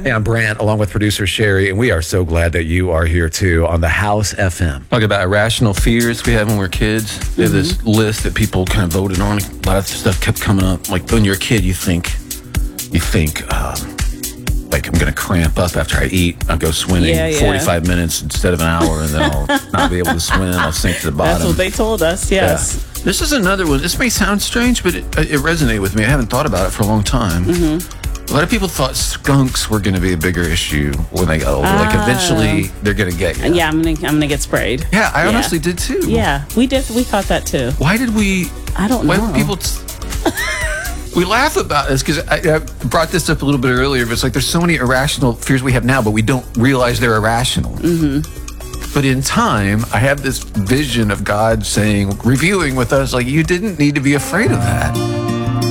Hey, I'm Brant, along with producer Sherry, and we are so glad that you are here too on the House FM. Talk about irrational fears we had when we were kids. We had this list that people kind of voted on. A lot of stuff kept coming up. Like when you're a kid, you think, like I'm going to cramp up after I eat. I'll go swimming 45 minutes instead of an hour, and then I'll not be able to swim. I'll sink to the bottom. That's what they told us, yes. Yeah. This is another one. This may sound strange, but it resonated with me. I haven't thought about it for a long time. A lot of people thought skunks were going to be a bigger issue when they got older. Like eventually, they're going to get you. Yeah, I'm gonna get sprayed. Yeah, I honestly did too. Yeah, we did. We thought that too. Why did we? I don't know. Why were people? We laugh about this because I brought this up a little bit earlier. But it's like there's so many irrational fears we have now, but we don't realize they're irrational. But in time, I have this vision of God saying, reviewing with us, like, you didn't need to be afraid of that.